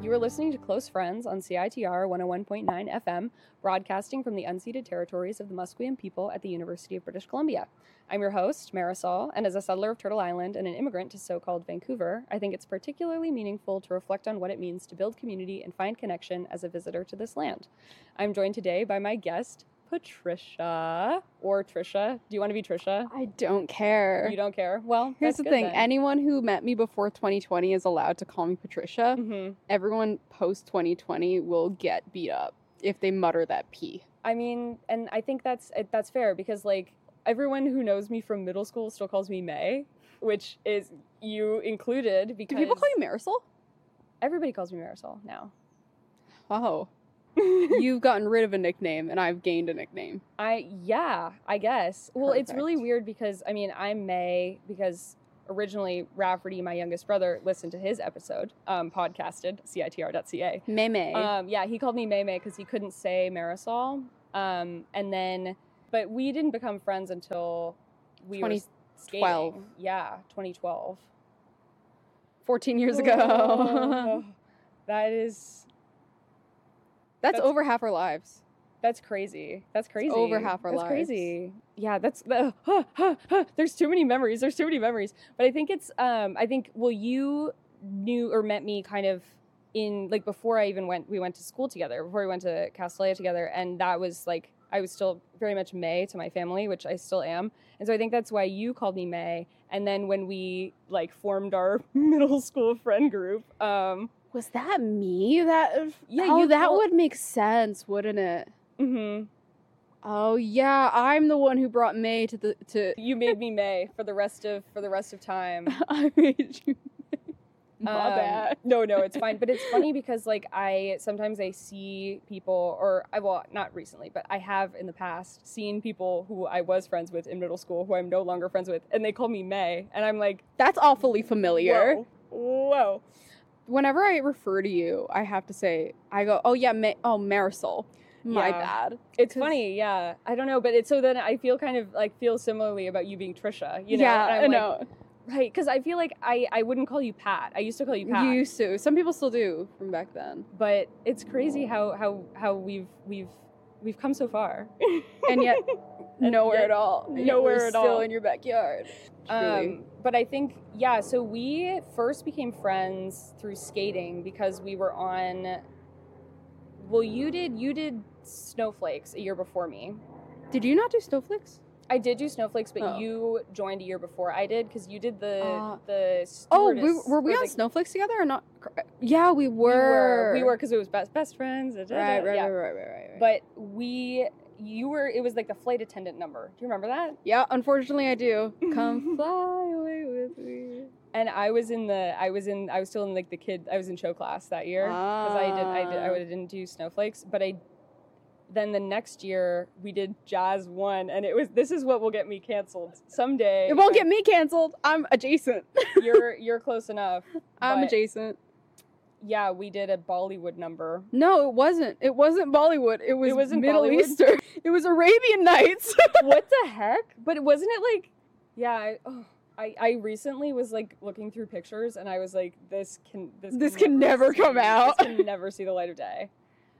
You are listening to Close Friends on CITR 101.9 FM, broadcasting from the unceded territories of the Musqueam people at the University of British Columbia. I'm your host, Marisol, and as a settler of Turtle Island and an immigrant to so-called Vancouver, I think it's particularly meaningful to reflect on what it means to build community and find connection as a visitor to this land. I'm joined today by my guest, Patricia, or Trisha. Do you want to be Trisha? I don't care. You don't care? Well, here's the thing. Then. Anyone who met me before 2020 is allowed to call me Patricia. Mm-hmm. Everyone post 2020 will get beat up if they mutter that P. I mean, and I think that's fair because, like, everyone who knows me from middle school still calls me May, which is you included because... Do people call you Marisol? Everybody calls me Marisol now. Wow. You've gotten rid of a nickname, and I've gained a nickname. I guess. Well, Perfect. It's really weird because, I mean, I'm May because originally Rafferty, my youngest brother, listened to his episode, podcasted, CITR.ca. May. Yeah, he called me May because he couldn't say Marisol. But we didn't become friends until we were skating. Yeah, 2012. 14 years ago. That's over half our lives. That's crazy. That's crazy. It's over half our lives. That's crazy. Yeah, there's too many memories. But I think it's, you knew or met me kind of in, like, before we went to school together, before we went to Castellia together. And that was, like, I was still very much May to my family, which I still am. And so I think that's why you called me May. And then when we, like, formed our middle school friend group, was that me? That would make sense, wouldn't it? Mm-hmm. Oh yeah, I'm the one who brought May to. You made me May for the rest of time. I made you. My bad. No, it's fine. But it's funny because, like, sometimes I see people, not recently, but I have in the past seen people who I was friends with in middle school who I'm no longer friends with, and they call me May, and I'm like, that's awfully familiar. Whoa. Whenever I refer to you, I have to say, I go, oh yeah, Marisol. My bad. It's funny, yeah. I don't know, but so then I feel kind of like similarly about you being Trisha, you know? Yeah, and I know. Right, because I feel like I wouldn't call you Pat. I used to call you Pat. You used to. Some people still do from back then. But it's crazy how we've come so far. And yet nowhere at all. Nowhere at all. Still in your backyard. Truly. But I think, so we first became friends through skating because we were on, well, you did Snowflakes a year before me. Did you not do Snowflakes? I did do Snowflakes, but you joined a year before I did because you did the were we on Snowflakes together or not? Yeah, we were. We were because it was best friends. Right. But it was like the flight attendant number. Do you remember that? Yeah, unfortunately I do. Come fly away with me. And I was still in like I was in show class that year because I didn't do Snowflakes, but then the next year we did Jazz 1, and this is what will get me canceled someday. It won't get me canceled. I'm adjacent. You're close enough. I'm adjacent. Yeah, we did a Bollywood number. No, it wasn't. It wasn't Bollywood. It was Middle Bollywood? Eastern. It was Arabian Nights. What the heck? But wasn't it like, yeah, I recently was like looking through pictures and I was like, this can never come out. This can never see the light of day.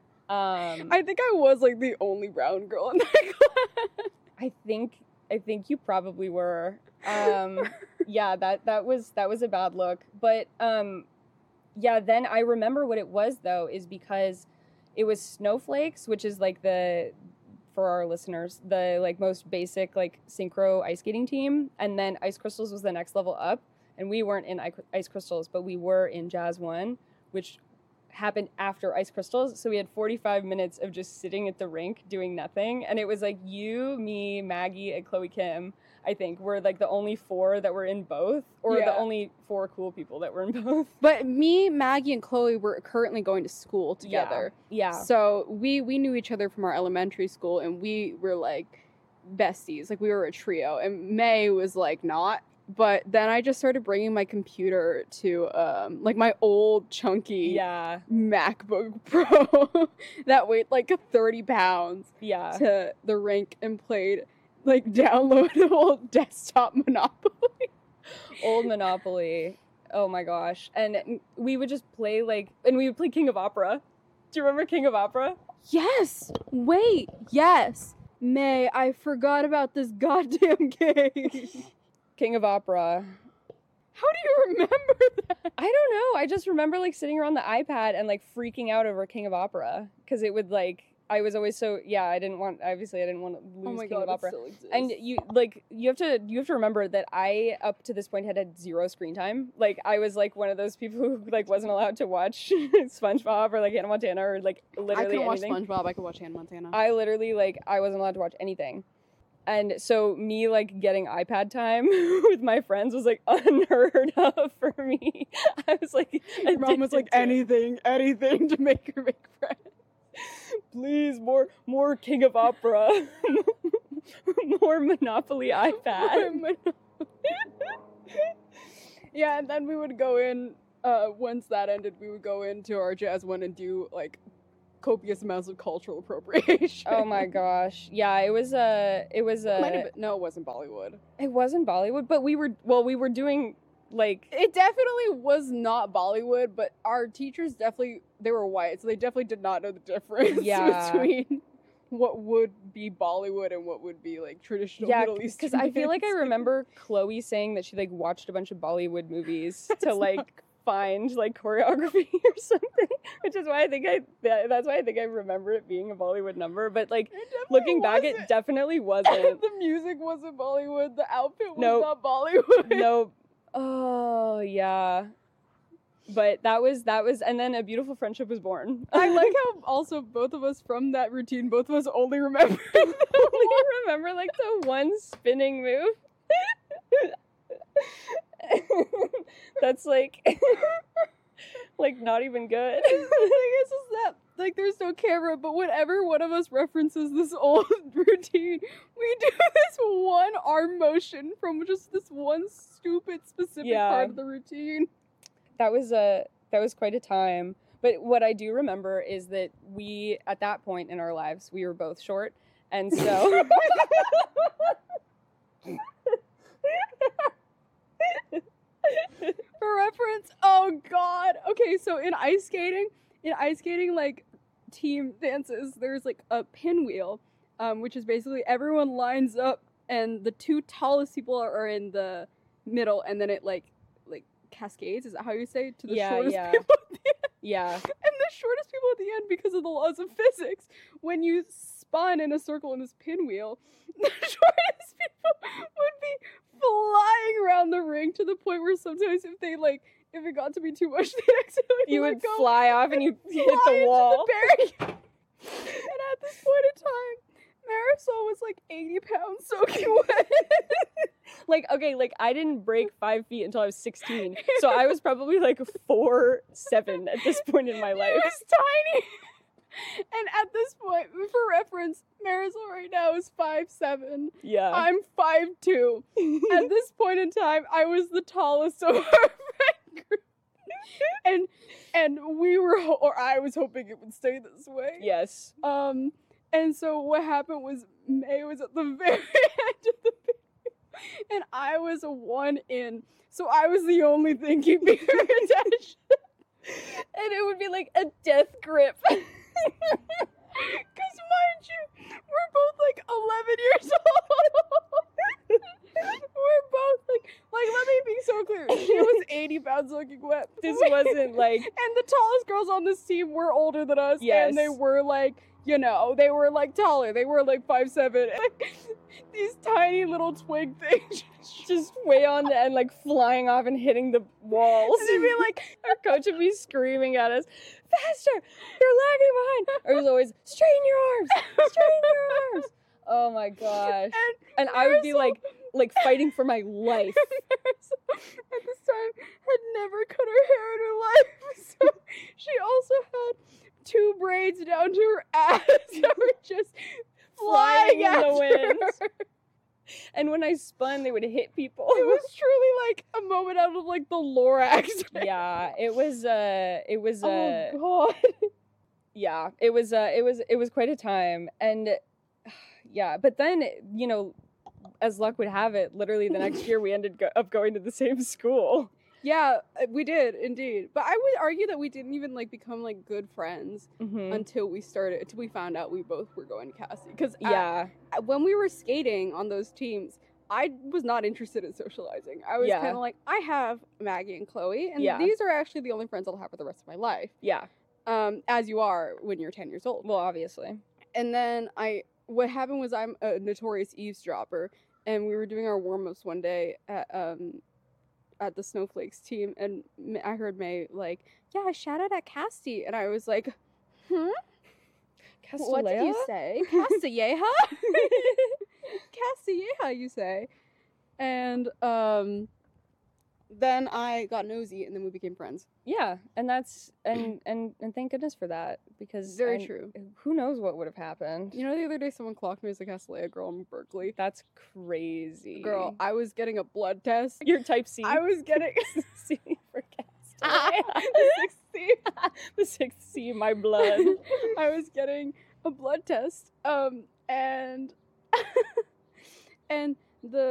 I think I was like the only brown girl in that class. I think you probably were. Yeah, that was a bad look. But yeah, then I remember what it was though, is because it was Snowflakes, which is like for our listeners, the like most basic like synchro ice skating team, and then Ice Crystals was the next level up, and we weren't in Ice Crystals, but we were in Jazz 1, which happened after Ice Crystals. So we had 45 minutes of just sitting at the rink doing nothing, and it was like you, me, Maggie, and Chloe Kim, I think, were like the only 4 that were in both, or the only 4 cool people that were in both. But me, Maggie, and Chloe were currently going to school together. Yeah. So we knew each other from our elementary school, and we were like besties. Like we were a trio, and May was like not. But then I just started bringing my computer to like my old chunky MacBook Pro that weighed like 30 pounds to the rink and played like downloadable desktop Monopoly. Old Monopoly. Oh my gosh. And we would just play and we would play King of Opera. Do you remember King of Opera? Yes! Wait, yes! May, I forgot about this goddamn game. King of Opera. How do you remember that? I don't know. I just remember sitting around the iPad and freaking out over King of Opera because it would I was always so I didn't want to lose King of Opera. It still exists. And you have to remember that I up to this point had zero screen time. I was one of those people who wasn't allowed to watch SpongeBob or Hannah Montana or literally I couldn't anything. watch SpongeBob. I could watch Hannah Montana. I literally I wasn't allowed to watch anything. And so me getting iPad time with my friends was unheard of for me. I was your mom was anything to make her make friends. Please, more King of Opera. More Monopoly iPad. Yeah, and then we would go in, once that ended, we would go into our jazz one and do copious amounts of cultural appropriation. Oh my gosh. Yeah, it was Might have been, no, it wasn't Bollywood. It wasn't Bollywood, but we were doing it definitely was not Bollywood, but our teachers they were white, so they definitely did not know the difference between what would be Bollywood and what would be traditional Middle Eastern. Because I feel I remember Chloe saying that she watched a bunch of Bollywood movies to find choreography or something, which is why I think that's why I think I remember it being a Bollywood number. But looking back, it definitely wasn't. The music wasn't Bollywood. The outfit was not Bollywood. Nope. Oh yeah. But that was, and then A Beautiful Friendship was born. I like how also both of us from that routine, both of us only remember the one spinning move. That's not even good. The thing is that there's no camera, but whenever one of us references this old routine, we do this one arm motion from just this one stupid specific part of the routine. That was quite a time. But what I do remember is that we, at that point in our lives, we were both short, and so for reference, oh god. Okay, so in ice skating team dances, there's a pinwheel, which is basically everyone lines up and the two tallest people are in the middle, and then it cascades, is that how you say, to the shortest people at the end? Yeah. And the shortest people at the end, because of the laws of physics, when you spun in a circle in this pinwheel, the shortest people would be flying around the ring to the point where sometimes if it got to be too much, they'd accidentally you would fly off and you hit the wall. The barrier. And at this point in time, Marisol was 80 pounds soaking wet. I didn't break 5 feet until I was 16. So I was probably 4'7" at this point in my life. It was tiny. And at this point, for reference, Marisol right now is 5'7". Yeah. I'm 5'2". At this point in time, I was the tallest of our friend group. And I was hoping it would stay this way. Yes. And so what happened was May was at the very end of the video, and I was a one in, so I was the only thing keeping her attention. And it would be a death grip. Because mind you, we're both 11 years old. We're both let me be so clear. She was 80 pounds soaking wet. This wasn't And the tallest girls on this team were older than us. Yes. And they were they were taller. They were 5'7". These tiny little twig things just way on the end, flying off and hitting the walls. And they'd be our coach would be screaming at us, faster, you're lagging behind. Or it was always, straighten your arms. Oh my gosh. And I would be fighting for my life. At this time had never cut her hair in her life. So she also had 2 braids down to her ass that were just flying in the wind. And when I spun, they would hit people. It was truly a moment out of the Lorax. Yeah, it was oh god. Yeah, it was quite a time. And yeah, but then, as luck would have it, literally the next year we ended up going to the same school. Yeah, we did indeed. But I would argue that we didn't even like become like good friends Mhm. until we found out we both were going to Cassie. Because Yeah. when we were skating on those teams, I was not interested in socializing. I was Yeah. kind of like, I have Maggie and Chloe, and Yeah. these are actually the only friends I'll have for the rest of my life. Yeah. As you are when you're 10 years old. Well, obviously. And then what happened was I'm a notorious eavesdropper, and we were doing our warm-ups one day at the Snowflakes team, and I heard May like, yeah, shout out at Cassie, and I was like, what did you say? Castilleja? Castilleja, you say. And then I got nosy, and then we became friends. Yeah, and that's and thank goodness for that, because Very true. Who knows what would have happened? You know, the other day someone clocked me as a Castilleja girl in Berkeley. That's crazy. Girl, I was getting a blood test. You're type C. I was getting C for Castilleja. the 6th C. The 6th C, my blood. I was getting a blood test. And and the